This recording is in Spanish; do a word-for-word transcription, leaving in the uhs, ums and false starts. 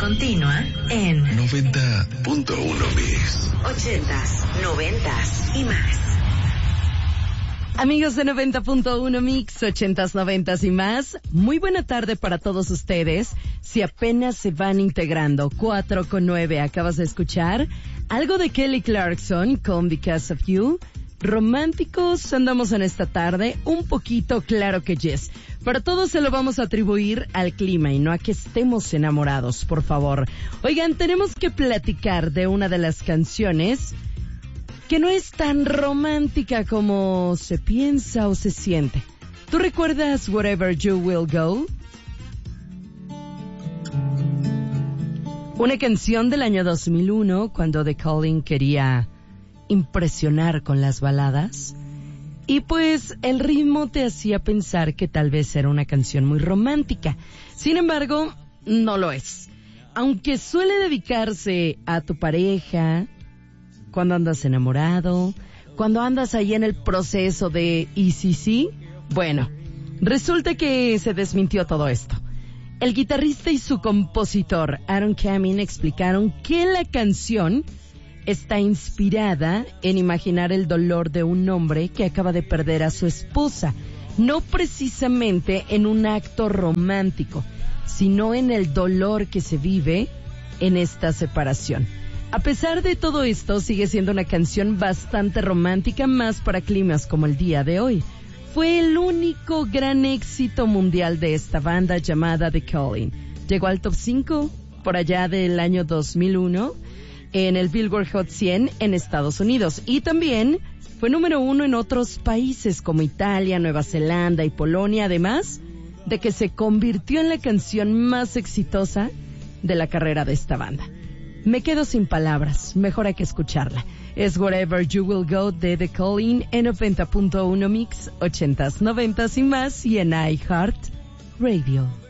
continua en noventa punto uno Mix. ochentas, noventas y más. Amigos de noventa punto uno Mix, ochentas, noventas y más, muy buena tarde para todos ustedes. Si apenas se van integrando, cuatro con nueve, acabas de escuchar algo de Kelly Clarkson con Because of You. Románticos andamos en esta tarde, un poquito, claro que yes. Para todos se lo vamos a atribuir al clima y no a que estemos enamorados, por favor. Oigan, tenemos que platicar de una de las canciones que no es tan romántica como se piensa o se siente. ¿Tú recuerdas Wherever You Will Go? Una canción del año dos mil uno, cuando The Calling quería impresionar con las baladas. Y pues el ritmo te hacía pensar que tal vez era una canción muy romántica. Sin embargo, no lo es. Aunque suele dedicarse a tu pareja, cuando andas enamorado, cuando andas ahí en el proceso de ¿y si sí? Bueno, resulta que se desmintió todo esto. El guitarrista y su compositor, Aaron Kamin, explicaron que la canción está inspirada en imaginar el dolor de un hombre que acaba de perder a su esposa, no precisamente en un acto romántico, sino en el dolor que se vive en esta separación. A pesar de todo esto, sigue siendo una canción bastante romántica, más para climas como el día de hoy. Fue el único gran éxito mundial de esta banda llamada The Calling. Llegó al top cinco por allá del año dos mil uno en el Billboard Hot cien en Estados Unidos. Y también fue número uno en otros países como Italia, Nueva Zelanda y Polonia, además de que se convirtió en la canción más exitosa de la carrera de esta banda. Me quedo sin palabras, mejor hay que escucharla. Es Wherever You Will Go de The Calling en noventa punto uno Mix, ochentas, noventas y más, y en iHeart Radio.